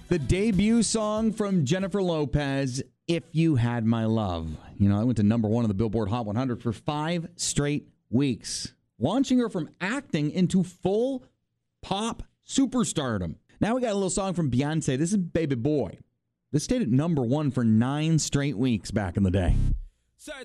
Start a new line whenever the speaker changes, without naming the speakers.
The debut song from Jennifer Lopez, If You Had My Love. You know, I went to number one on the Billboard Hot 100 for 5 straight weeks, launching her from acting into full pop superstardom. Now we got a little song from Beyonce. This is Baby Boy. This stayed at number one for 9 straight weeks back in the day.